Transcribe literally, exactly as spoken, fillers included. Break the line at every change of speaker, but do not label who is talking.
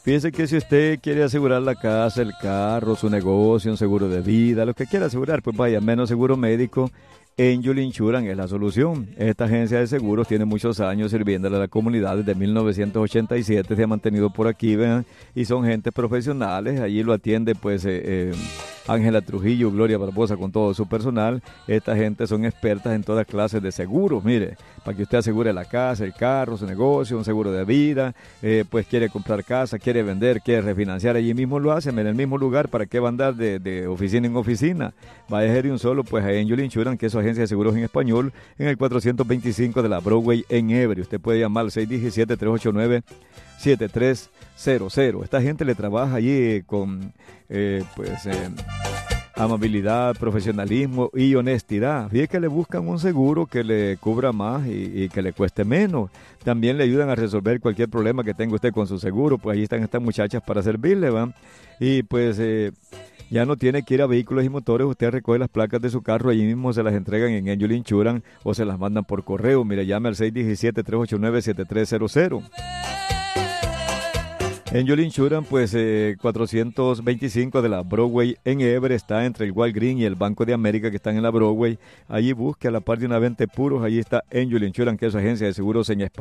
Fíjese que si usted quiere asegurar la casa, el carro, su negocio, un seguro de vida, lo que quiera asegurar, pues vaya, menos seguro médico, Angel Insurance es la solución. Esta agencia de seguros tiene muchos años sirviéndole a la comunidad. Desde mil novecientos ochenta y siete se ha mantenido por aquí, ¿vean? Y son gente profesionales. Allí lo atiende pues eh, eh, Ángela Trujillo, Gloria Barbosa con todo su personal. Esta gente son expertas en todas clases de seguros, mire, para que usted asegure la casa, el carro, su negocio, un seguro de vida, eh, pues quiere comprar casa, quiere vender, quiere refinanciar, allí mismo lo hacen, en el mismo lugar. ¿Para qué va a andar de, de oficina en oficina? Va a ir un solo pues a Angel Insurance, que es su agencia de seguros en español, en el cuatrocientos veinticinco de la Broadway en Everett. Usted puede llamar al seis uno siete, tres ocho nueve, siete tres cero cero. Esta gente le trabaja allí con eh, pues eh, amabilidad, profesionalismo y honestidad. Fíjate que le buscan un seguro que le cubra más y, y que le cueste menos. También le ayudan a resolver cualquier problema que tenga usted con su seguro. Pues ahí están estas muchachas para servirle, ¿va? Y pues eh, ya no tiene que ir a vehículos y motores. Usted recoge las placas de su carro, allí mismo se las entregan en Angel Insurance o se las mandan por correo. Mire, llame al seis uno siete, tres ocho nueve, siete tres cero cero. Angel Insurance, pues eh, cuatrocientos veinticinco de la Broadway en Everett, está entre el Walgreens y el Banco de América, que están en la Broadway. Allí busque a la par de una veinte puros, allí está Angel Insurance, que es su agencia de seguros en español.